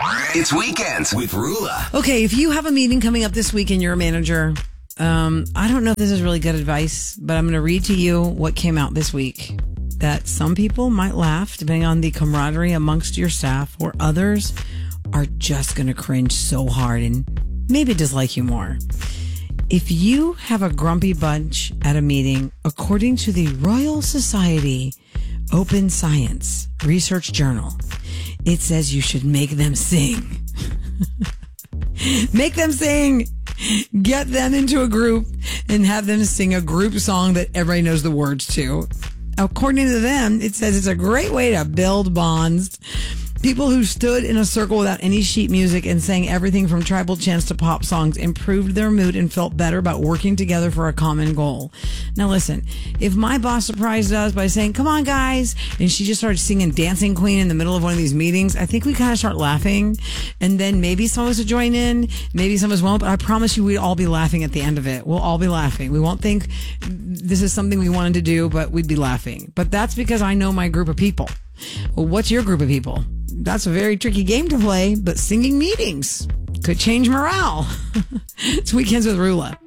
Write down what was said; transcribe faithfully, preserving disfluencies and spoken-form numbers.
It's Weekends with Rula. Okay, if you have a meeting coming up this week and you're a manager, um, I don't know if this is really good advice, but I'm going to read to you what came out this week. That some people might laugh, depending on the camaraderie amongst your staff, or others are just going to cringe so hard and maybe dislike you more. If you have a grumpy bunch at a meeting, according to the Royal Society Open Science Research Journal, it says you should make them sing. Make them sing. Get them into a group and have them sing a group song that everybody knows the words to. According to them, it says it's a great way to build bonds. People who stood in a circle without any sheet music and sang everything from tribal chants to pop songs improved their mood and felt better about working together for a common goal. Now listen, if my boss surprised us by saying, "Come on guys," and she just started singing Dancing Queen in the middle of one of these meetings, I think we kind of start laughing, and then maybe some of us will join in, maybe some of us won't, but I promise you we'd all be laughing at the end of it. We'll all be laughing. We won't think this is something we wanted to do, but we'd be laughing. But that's because I know my group of people. Well, what's your group of people? That's a very tricky game to play, but singing meetings could change morale. It's Weekends with Rula.